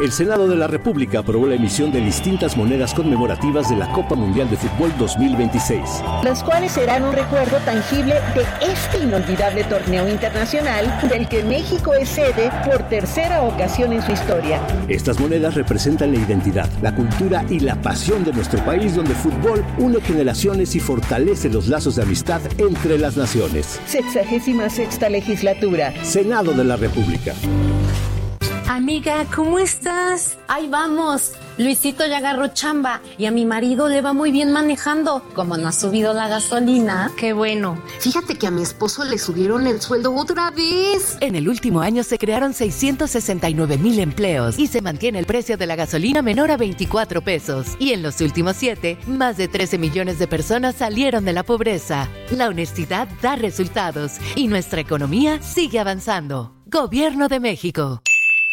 El Senado de la República aprobó la emisión de distintas monedas conmemorativas de la Copa Mundial de Fútbol 2026. Las cuales serán un recuerdo tangible de este inolvidable torneo internacional del que México es sede por tercera ocasión en su historia. Estas monedas representan la identidad, la cultura y la pasión de nuestro país, donde el fútbol une generaciones y fortalece los lazos de amistad entre las naciones. 66ª legislatura. Senado de la República. Amiga, ¿cómo estás? Ahí vamos. Luisito ya agarró chamba y a mi marido le va muy bien manejando. Como no ha subido la gasolina, qué bueno. Fíjate que a mi esposo le subieron el sueldo otra vez. En el último año se crearon 669,000 empleos y se mantiene el precio de la gasolina menor a 24 pesos. Y en los últimos 7, más de 13 millones de personas salieron de la pobreza. La honestidad da resultados y nuestra economía sigue avanzando. Gobierno de México.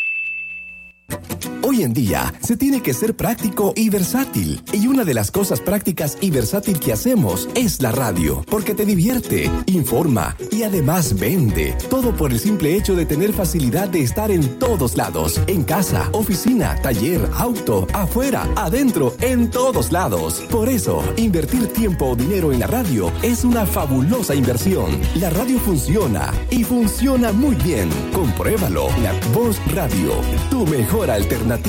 Hoy en día se tiene que ser práctico y versátil. Y una de las cosas prácticas y versátil que hacemos es la radio, porque te divierte, informa y además vende. Todo por el simple hecho de tener facilidad de estar en todos lados. En casa, oficina, taller, auto, afuera, adentro, en todos lados. Por eso, invertir tiempo o dinero en la radio es una fabulosa inversión. La radio funciona y funciona muy bien. Compruébalo. La Voz Radio, tu mejor alternativa.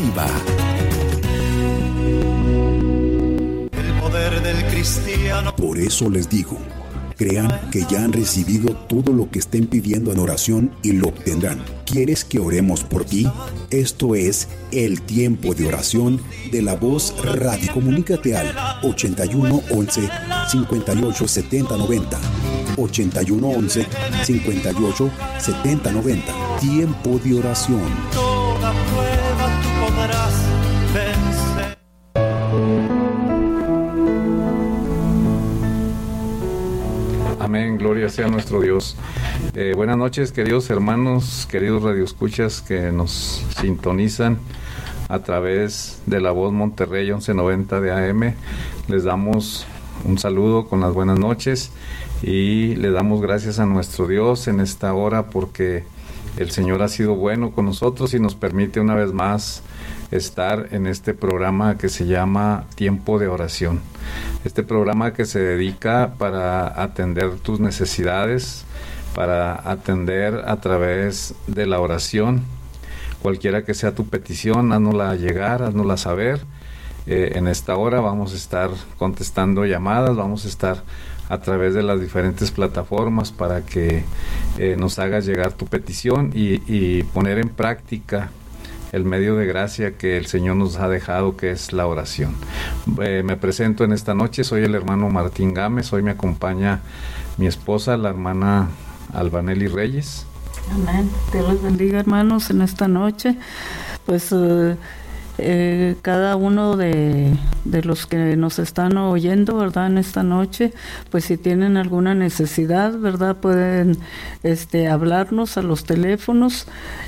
El poder del cristiano. Por eso les digo, crean que ya han recibido todo lo que estén pidiendo en oración y lo obtendrán. ¿Quieres que oremos por ti? Esto es el tiempo de oración de La Voz Radio. Comunícate al 81 11 58 70 90. 81 11 58 70 90. Tiempo de oración. Toda prueba tú podrás vencer. Amén, gloria sea nuestro Dios. Buenas noches, queridos hermanos, queridos radioescuchas que nos sintonizan a través de La Voz Monterrey 1190 de AM. Les damos un saludo con las buenas noches y le damos gracias a nuestro Dios en esta hora porque el Señor ha sido bueno con nosotros y nos permite una vez más estar en este programa que se llama Tiempo de Oración. Este programa que se dedica para atender tus necesidades, para atender a través de la oración. Cualquiera que sea tu petición, háznosla llegar, háznosla saber. En esta hora vamos a estar contestando llamadas, vamos a estar a través de las diferentes plataformas para que nos hagas llegar tu petición y poner en práctica el medio de gracia que el Señor nos ha dejado, que es la oración. Me presento en esta noche, soy el hermano Martín Gámez, hoy me acompaña mi esposa, la hermana Albanelli Reyes. Amén. Dios les bendiga, hermanos, en esta noche. Pues cada uno de los que nos están oyendo, ¿verdad?, en esta noche, pues si tienen alguna necesidad, ¿verdad?, pueden hablarnos a los teléfonos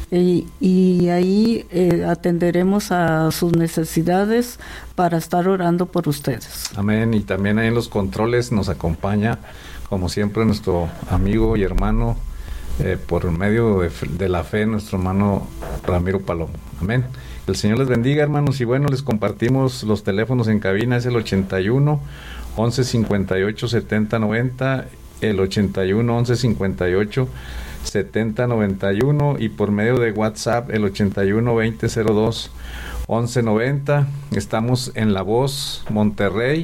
y ahí atenderemos a sus necesidades para estar orando por ustedes. Amén. Y también ahí en los controles nos acompaña, como siempre, nuestro amigo y hermano, por medio de la fe, nuestro hermano Ramiro Palomo. Amén. El Señor les bendiga, hermanos, y bueno, les compartimos los teléfonos en cabina, es el 81 11 58 70 90, el 81 11 58 70 91 y por medio de WhatsApp el 81 20 02 11 90. Estamos en La Voz Monterrey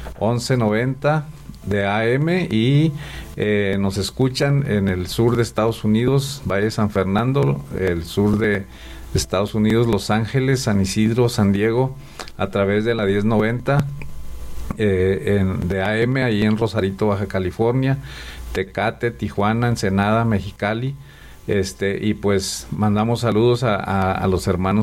1190 de AM y nos escuchan en el sur de Estados Unidos, Valle San Fernando, el sur de Estados Unidos, Los Ángeles, San Isidro, San Diego, a través de la 1090 de AM, ahí en Rosarito, Baja California, Tecate, Tijuana, Ensenada, Mexicali, y pues mandamos saludos a los hermanos